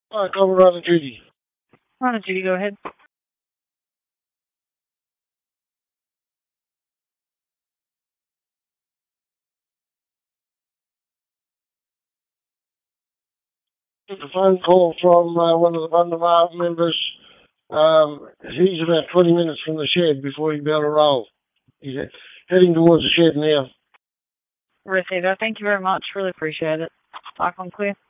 Colorado Judy. Rhonda, Judy, go ahead. Took a phone call from one of the Bundabar members. He's about 20 minutes from the shed before he'd be able to roll. He's heading towards the shed now. Receiver, thank you very much. Really appreciate it. Cyclone clear.